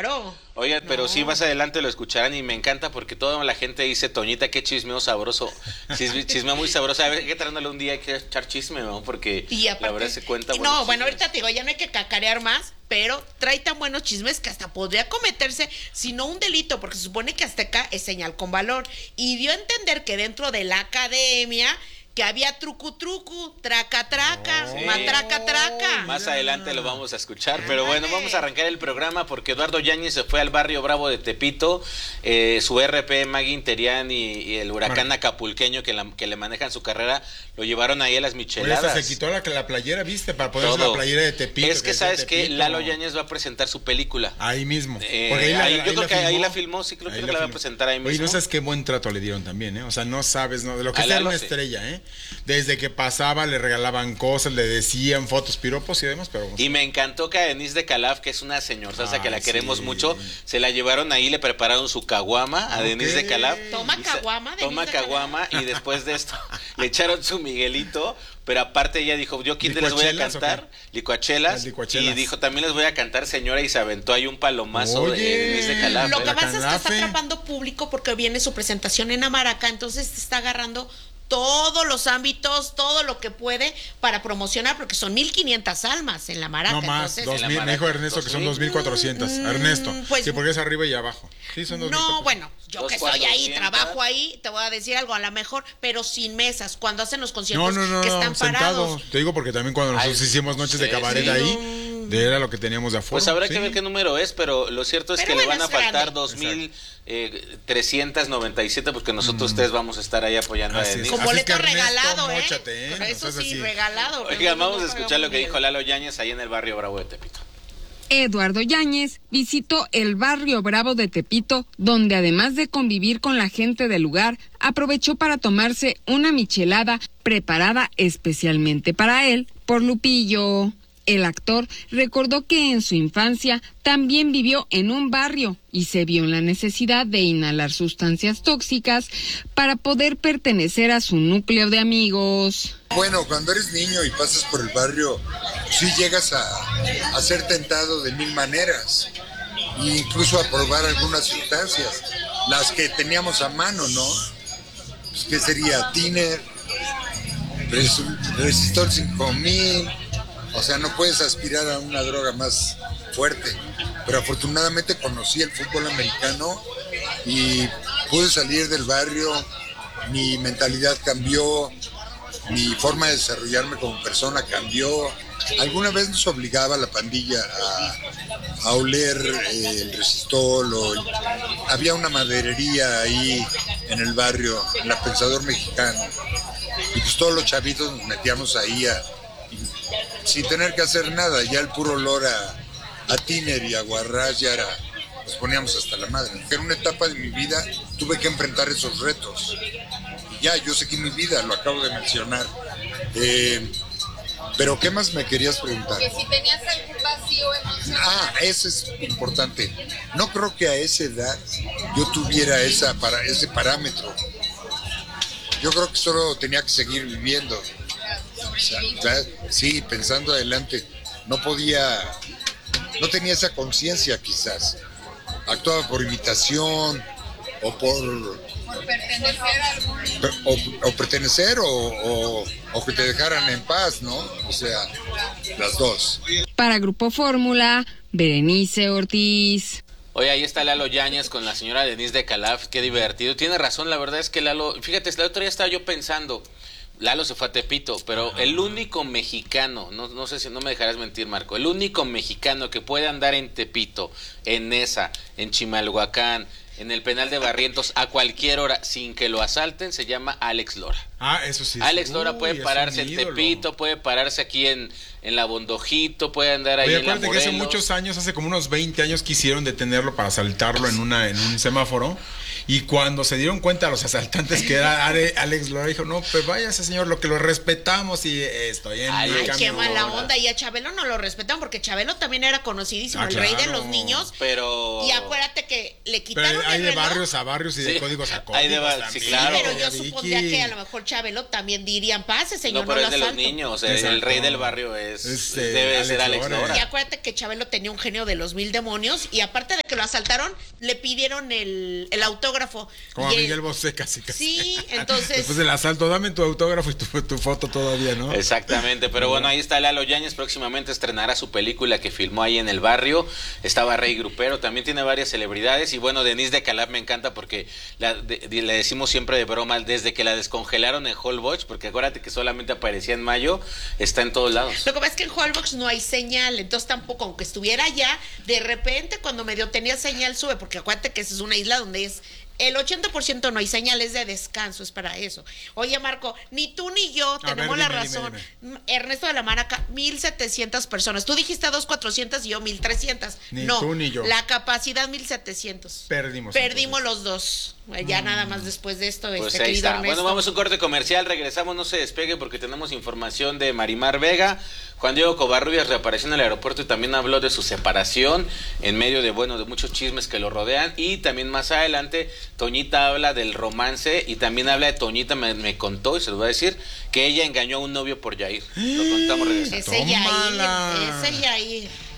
claro. Oigan, pero sí, más adelante lo escucharán y me encanta porque toda la gente dice, Toñita, qué chismeo sabroso. Chismeo muy sabroso. A ver, hay que traerle un día, hay que echar chisme, ¿no? Porque Aparte, la verdad se cuenta. No, bueno, ahorita te digo, ya no hay que cacarear más, pero trae tan buenos chismes que hasta podría cometerse, si no un delito, porque se supone que Azteca es señal con valor. Y dio a entender que dentro de la academia que había trucu, traca, matraca, traca. Más adelante lo vamos a escuchar, pero bueno, vamos a arrancar el programa porque Eduardo Yáñez se fue al barrio Bravo de Tepito, su RP Magui Interian y el huracán acapulqueño que le manejan su carrera, lo llevaron ahí a las micheladas. Se quitó la playera, ¿viste? Para ponerse la playera de Tepito. Es que sabes que Lalo Yáñez va a presentar su película. Ahí mismo. Yo creo que ahí la filmó, sí, creo que la va a presentar ahí mismo. Oye, no sabes qué buen trato le dieron también, ¿eh? O sea, no sabes, de lo que sea una estrella, ¿eh? Desde que pasaba le regalaban cosas, le decían fotos, piropos y demás, pero... Y me encantó que a Denise de Calaf, que es una señorzaza que la queremos mucho, se la llevaron ahí, le prepararon su caguama a Denise de Calaf. Toma caguama, y después de esto le echaron su Miguelito, pero aparte ella dijo, yo quién les voy a cantar, licuachelas, y dijo, también les voy a cantar señora, y se aventó ahí un palomazo de Denise de Calaf. Lo que pasa es que está atrapando público porque viene su presentación en Amaraca, entonces está agarrando todos los ámbitos, todo lo que puede para promocionar, porque son 1,500 almas en la Maraca. No más, entonces, 2,000, me dijo Ernesto que son 2,400. Ernesto, pues, sí, porque es arriba y abajo. Sí, son 2,400. No, bueno, yo que estoy ahí, trabajo ahí, te voy a decir algo, a lo mejor, pero sin mesas, cuando hacen los conciertos que están parados. Sentado. Te digo porque también cuando nosotros hicimos noches de cabaret ahí, era lo que teníamos de aforo. Pues habrá que ver qué número es, pero lo cierto es que le van a faltar 2,397 porque nosotros ustedes vamos a estar ahí apoyando a Denise. Con boleto regalado, móchate, Pero eso sí, regalado. Oigan, vamos a escuchar lo que dijo Lalo Yáñez ahí en el barrio Bravo de Tepito. Eduardo Yáñez visitó el barrio Bravo de Tepito, donde además de convivir con la gente del lugar, aprovechó para tomarse una michelada preparada especialmente para él por Lupillo. El actor recordó que en su infancia también vivió en un barrio y se vio en la necesidad de inhalar sustancias tóxicas para poder pertenecer a su núcleo de amigos. Bueno, cuando eres niño y pasas por el barrio, sí llegas a ser tentado de mil maneras, e incluso a probar algunas sustancias, las que teníamos a mano, ¿no? Pues, ¿qué sería? Tiner, Resistor 5000... O sea, no puedes aspirar a una droga más fuerte. Pero afortunadamente conocí el fútbol americano y pude salir del barrio, mi mentalidad cambió, mi forma de desarrollarme como persona cambió. Alguna vez nos obligaba la pandilla a oler el resistol, había una maderería ahí en el barrio, en la Pensador Mexicano. Y pues todos los chavitos nos metíamos ahí sin tener que hacer nada, ya el puro olor a tiner y a guarrás ya nos poníamos hasta la madre. En una etapa de mi vida tuve que enfrentar esos retos. Y ya, yo seguí mi vida, lo acabo de mencionar. Pero ¿qué más me querías preguntar? Que si tenías algún vacío emocional. Eso es importante. No creo que a esa edad yo tuviera ese parámetro. Yo creo que solo tenía que seguir viviendo. Sí, pensando adelante. No tenía esa conciencia quizás. Actuaba por imitación o por pertenecer a algún... o pertenecer o que te dejaran en paz, ¿no? O sea, las dos. Para Grupo Fórmula, Berenice Ortiz. Oye, ahí está Lalo Yáñez con la señora Denise de Calaf, qué divertido. Tiene razón, la verdad es que Lalo, fíjate, el otro día estaba yo pensando, Lalo se fue a Tepito, pero el único mexicano, no sé si no me dejarás mentir, Marco, el único mexicano que puede andar en Tepito, en Nesa, en Chimalhuacán, en el penal de Barrientos a cualquier hora sin que lo asalten, se llama Alex Lora. Eso sí. Alex Lora puede pararse en Tepito, puede pararse aquí en la Bondojito, puede andar ahí en la Morelos. Que hace muchos años, hace como unos 20 años quisieron detenerlo para asaltarlo en un semáforo. Y cuando se dieron cuenta los asaltantes que era Alex Lora, dijo, no, pues váyase señor, lo que lo respetamos y estoy en Ay, qué mala onda. Y a Chabelo no lo respetan porque Chabelo también era conocidísimo, el rey de los niños. Pero... Y acuérdate que le quitaron pero hay el de reloj. barrios a barrios y de códigos a códigos. Sí, claro. Pero yo supondría que a lo mejor Chabelo también dirían, pase señor, no pero lo es de asalto. los niños, el rey del barrio debe ser Alex Lora. Y acuérdate que Chabelo tenía un genio de los 1000 demonios y aparte de que lo asaltaron, le pidieron el autógrafo. Como a Y Miguel Bosé, casi. Sí, entonces... Después del asalto, dame tu autógrafo y tu foto todavía, ¿no? Exactamente, pero bueno, ahí está Lalo Yáñez, próximamente estrenará su película que filmó ahí en el barrio, estaba Rey Grupero, también tiene varias celebridades, y bueno, Denise de Calaf me encanta porque le decimos siempre de broma, desde que la descongelaron en Holbox, porque acuérdate que solamente aparecía en mayo, está en todos lados. Lo que pasa es que en Holbox no hay señal, entonces tampoco, aunque estuviera allá, de repente cuando medio tenía señal sube, porque acuérdate que esa es una isla donde es el 80% no hay señales de descanso, es para eso. Oye, Marco, ni tú ni yo tenemos la razón. Dime. Ernesto de la Maraca, 1,700 personas. Tú dijiste 2,400 y yo 1,300. Ni no, tú ni yo. La capacidad 1,700. Perdimos entonces los dos. Ya nada más después de esto. Pues ahí está. Ernesto. Bueno, vamos a un corte comercial, regresamos, no se despegue porque tenemos información de Marimar Vega. Juan Diego Covarrubias reapareció en el aeropuerto y también habló de su separación en medio de muchos chismes que lo rodean, y también más adelante Toñita habla del romance y también habla de Toñita, me contó y se lo voy a decir, que ella engañó a un novio por Yair. Lo contamos regresando. Ese Yair.